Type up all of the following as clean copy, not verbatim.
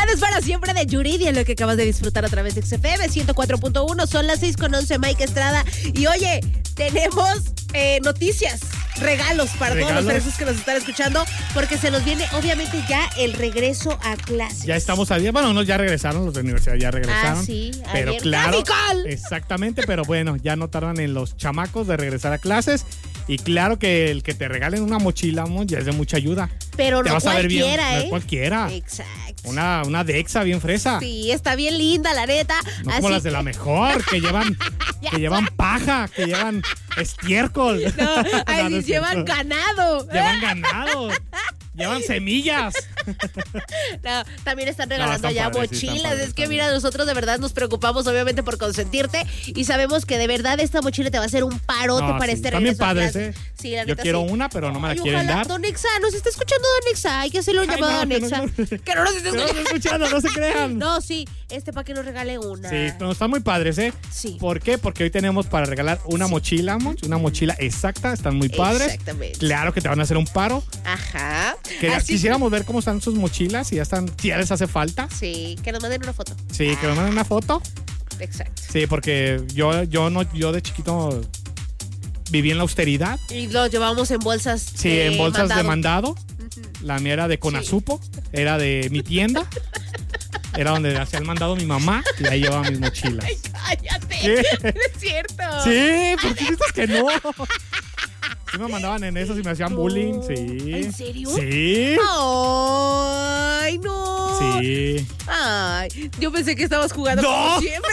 Es para siempre de Yuridia, lo que acabas de disfrutar a través de XFM 104.1. Son las 6:11, Mike Estrada. Y oye, tenemos noticias, regalos para todos los frescos que nos están escuchando, porque se nos viene obviamente ya el regreso a clases. Ya estamos al día. Bueno, unos ya regresaron, los de universidad ya regresaron. Sí, pero ayer. claro, exactamente, pero bueno, ya no tardan en los chamacos de regresar a clases. Y claro que el que te regalen una mochila, ya es de mucha ayuda. Pero te no vas a ver bien, cualquiera, no cualquiera. Exacto. Una Dexa bien fresa. Sí, está bien linda, la neta. No como las de la mejor, que llevan paja, que llevan estiércol. No, ahí llevan ganado. Llevan ganado. Llevan semillas. No, también están regalando ya mochilas. Es que mira, nosotros de verdad nos preocupamos obviamente por consentirte y sabemos que de verdad esta mochila te va a hacer un parote para este regreso. También padres, ¿eh? Sí, la yo neta, quiero una, pero no me la quieren ojalá, dar. Don Exa, nos está escuchando Don Exa. Hay que hacerle un llamado a Don Exa. Que no nos esté escuchando. No se crean. No, sí, para que nos regale una. Sí, pero están muy padres, ¿eh? Sí. ¿Por qué? Porque hoy tenemos para regalar una mochila, una mochila exacta. Están muy padres. Exactamente. Claro que te van a hacer un paro. Ajá. Quisiéramos ver cómo están sus mochilas, si ya les hace falta. Sí, que nos manden una foto. Sí, que nos manden una foto. Exacto. Sí, porque yo de chiquito viví en la austeridad. Y lo llevamos en bolsas. Sí, en bolsas de mandado. La mía era de Conasupo, era de mi tienda. Era donde hacía el mandado mi mamá y ahí llevaba mis mochilas. Ay, cállate. ¿Qué? No es cierto. Sí, ¿por qué dices que no? Sí me mandaban en eso y me hacían bullying, sí. ¿En serio? Sí. Ay, no. Sí. Ay, yo pensé que estabas jugando como siempre.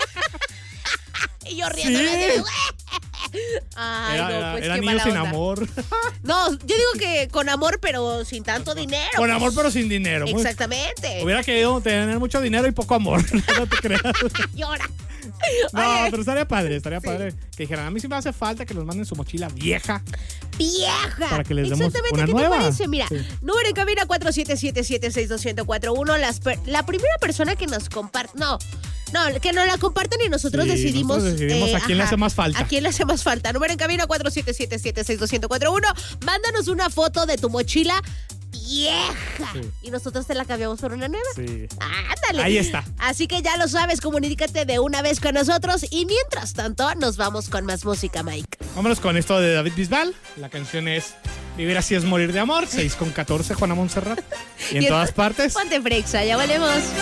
Y yo riéndome. Sí. Ay, pues era qué niños mala sin onda. amor. No, yo digo que con amor, pero sin tanto dinero. Con amor, pero sin dinero. Exactamente. Hubiera querido tener mucho dinero y poco amor. No te creas. Llora. No, Oye. pero estaría padre que dijeran, a mí sí me hace falta que nos manden su mochila vieja. Para que les demos una ¿Qué nueva. te parece? Mira, número en cabina 4777621041. La primera persona que nos comparte, no, que nos la compartan y nosotros decidimos a quién le hace más falta. A quién le hace más falta. Número en cabina 4777621041. Mándanos una foto de tu mochila vieja. Sí. Y nosotros te la cambiamos por una nueva. Sí. Ándale. Ahí está. Así que ya lo sabes, comunícate de una vez con nosotros y mientras tanto nos vamos con más música, Mike. Vámonos con esto de David Bisbal. La canción es Vivir así es morir de amor. 6:14, Juana Montserrat. Y en todas partes. Ponte Frexa, ya volvemos.